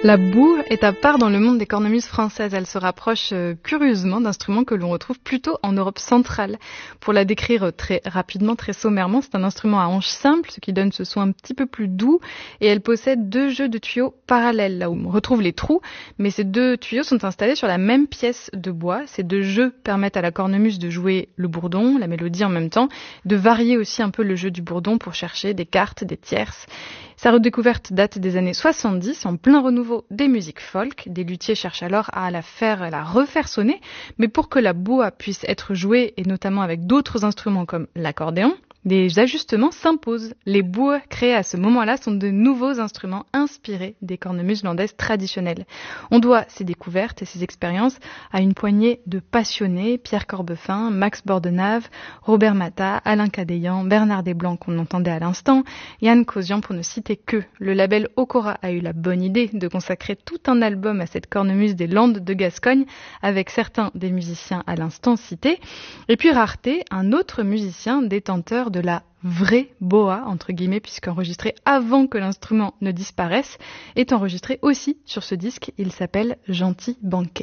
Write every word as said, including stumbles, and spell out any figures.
La boue est à part dans le monde des cornemuses françaises. Elle se rapproche euh, curieusement d'instruments que l'on retrouve plutôt en Europe centrale. Pour la décrire très rapidement, très sommairement, c'est un instrument à hanches simples, ce qui donne ce son un petit peu plus doux, et elle possède deux jeux de tuyaux parallèles, là où on retrouve les trous, mais ces deux tuyaux sont installés sur la même pièce de bois. Ces deux jeux permettent à la cornemuse de jouer le bourdon, la mélodie en même temps, de varier aussi un peu le jeu du bourdon pour chercher des quartes, des tierces. Sa redécouverte date des années soixante-dix, en plein renouveau des musiques folk. Des luthiers cherchent alors à la faire, à la refaire sonner, mais pour que la boua puisse être jouée, et notamment avec d'autres instruments comme l'accordéon, des ajustements s'imposent. Les boues créées à ce moment-là sont de nouveaux instruments inspirés des cornemuses landaises traditionnelles. On doit ces découvertes et ces expériences à une poignée de passionnés, Pierre Corbefin, Max Bordenave, Robert Matta, Alain Cadéan, Bernard Desblancs qu'on entendait à l'instant, Yann Cosian pour ne citer que. Le label Okora a eu la bonne idée de consacrer tout un album à cette cornemuse des Landes de Gascogne avec certains des musiciens à l'instant cités. Et puis Rareté, un autre musicien détenteur de la vraie boa, entre guillemets, puisqu'enregistré avant que l'instrument ne disparaisse, est enregistré aussi sur ce disque. Il s'appelle Gentil Banquet.